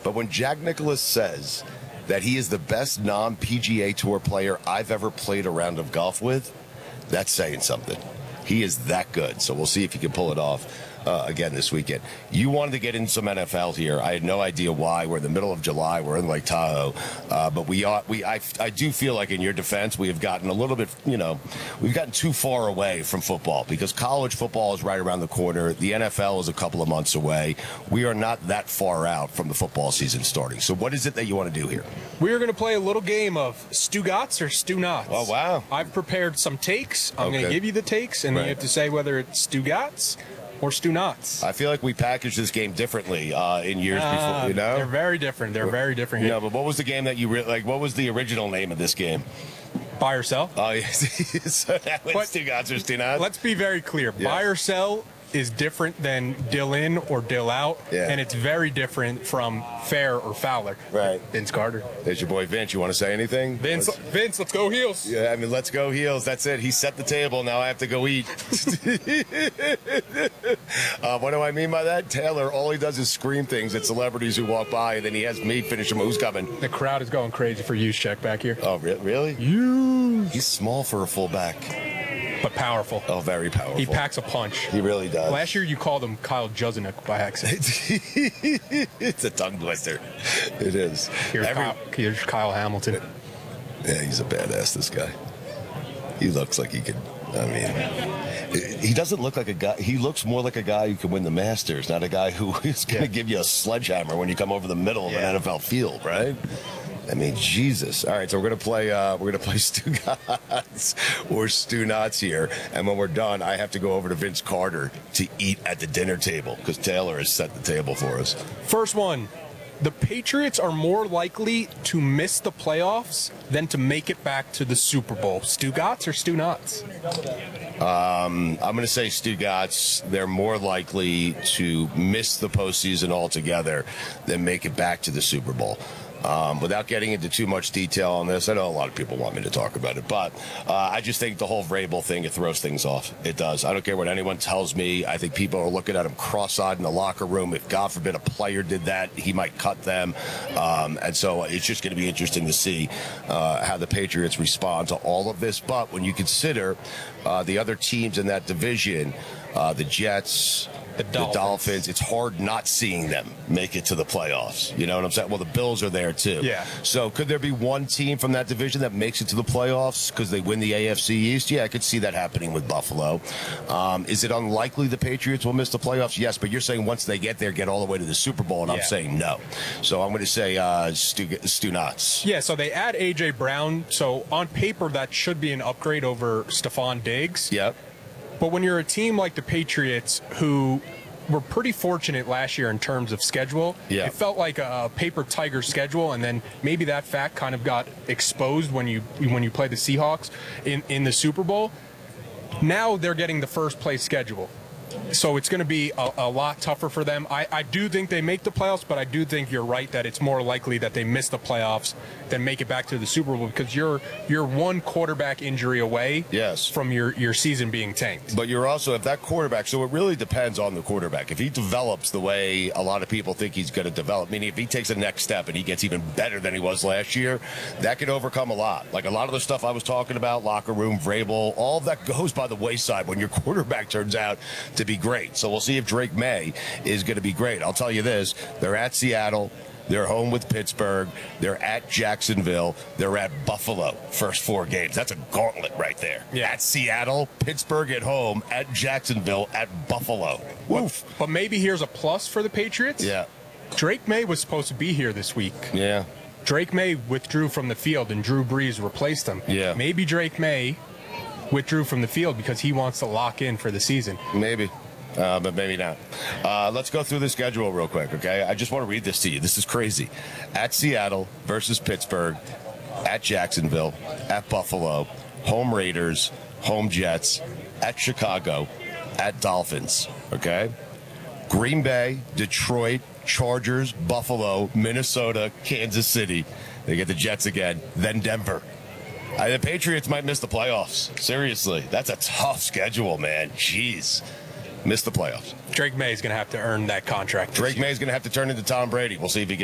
But when Jack Nicklaus says that he is the best non-PGA Tour player I've ever played a round of golf with, that's saying something. He is that good. So we'll see if he can pull it off again this weekend. You wanted to get in some NFL here. I had no idea why. We're in the middle of July. We're in Lake Tahoe. But I do feel like in your defense, we have gotten a little bit, we've gotten too far away from football because college football is right around the corner. The NFL is a couple of months away. We are not that far out from the football season starting. So what is it that you want to do here? We are going to play a little game of Stugotz or Stu Knots. Oh, wow. I've prepared some takes. I'm going to give you the takes, and you have to say whether it's Stugotz or Stu Knots. I feel like we packaged this game differently in years before, They're very different. They're very different. But what was the game that you like? What was the original name of this game? Buy or sell? Oh, yes. So that was Stugotz or Stu Knots? Let's be very clear. Yeah. Buy or sell is different than dill in or dill out, and it's very different from fair or fowler. Right. Vince Carter. There's your boy Vince. You want to say anything? Vince, let's go Heels. Yeah, I mean, let's go Heels. That's it. He set the table. Now I have to go eat. What do I mean by that? Taylor, all he does is scream things at celebrities who walk by, and then he has me finish him. Who's coming? The crowd is going crazy for Juszczyk back here. Oh, really? He's small for a fullback. But powerful. Oh, very powerful. He packs a punch. He really does. Last year you called him Kyle Juszczyk by accident. It's a tongue twister. It is. Here's Kyle Hamilton. Yeah, he's a badass, this guy. He looks like he could, he doesn't look like a guy. He looks more like a guy who can win the Masters, not a guy who is going to give you a sledgehammer when you come over the middle of an NFL field, right? I mean, Jesus. All right, so we're gonna play Stugotz or Stu Knots here, and when we're done, I have to go over to Vince Carter to eat at the dinner table because Taylor has set the table for us. First one. The Patriots are more likely to miss the playoffs than to make it back to the Super Bowl. Stugotz or Stu Knots? I'm going to say Stugotz. They're more likely to miss the postseason altogether than make it back to the Super Bowl. Without getting into too much detail on this, I know a lot of people want me to talk about it, but I just think the whole Vrabel thing, it throws things off. It does. I don't care what anyone tells me. I think people are looking at him cross-eyed in the locker room. If, God forbid, a player did that, he might cut them. And so it's just going to be interesting to see how the Patriots respond to all of this. But when you consider the other teams in that division, the Jets, the Dolphins, it's hard not seeing them make it to the playoffs. You know what I'm saying? Well, the Bills are there, too. Yeah. So could there be one team from that division that makes it to the playoffs because they win the AFC East? Yeah, I could see that happening with Buffalo. Is it unlikely the Patriots will miss the playoffs? Yes, but you're saying once they get there, get all the way to the Super Bowl, and I'm saying no. So I'm going to say Stu Knots. Yeah, so they add A.J. Brown. So on paper, that should be an upgrade over Stephon Diggs. Yep. But when you're a team like the Patriots, who were pretty fortunate last year in terms of schedule, it felt like a paper tiger schedule, and then maybe that fact kind of got exposed when you play the Seahawks in the Super Bowl. Now they're getting the first place schedule. So it's going to be a lot tougher for them. I do think they make the playoffs, but I do think you're right that it's more likely that they miss the playoffs than make it back to the Super Bowl because you're one quarterback injury away from your season being tanked. But you're also, if that quarterback, so it really depends on the quarterback. If he develops the way a lot of people think he's going to develop, meaning if he takes a next step and he gets even better than he was last year, that could overcome a lot. Like a lot of the stuff I was talking about, locker room, Vrabel, all of that goes by the wayside when your quarterback turns out to be great. So we'll see if Drake May is going to be great. I'll tell you this, they're at Seattle, they're home with Pittsburgh, they're at Jacksonville, they're at Buffalo. First 4 games. That's a gauntlet right there. Yeah. At Seattle, Pittsburgh at home, at Jacksonville, at Buffalo. Woof. But maybe here's a plus for the Patriots. Yeah. Drake May was supposed to be here this week. Yeah. Drake May withdrew from the field and Drew Brees replaced him. Yeah. Maybe Drake May withdrew from the field because he wants to lock in for the season. Maybe. But maybe not. Let's go through the schedule real quick, okay? I just want to read this to you. This is crazy. At Seattle versus Pittsburgh, at Jacksonville, at Buffalo, home Raiders, home Jets, at Chicago, at Dolphins, okay? Green Bay, Detroit, Chargers, Buffalo, Minnesota, Kansas City. They get the Jets again, then Denver. The Patriots might miss the playoffs. Seriously, that's a tough schedule, man. Jeez. Miss the playoffs. Drake May is going to have to earn that contract. Drake May is going to have to turn into Tom Brady. We'll see if he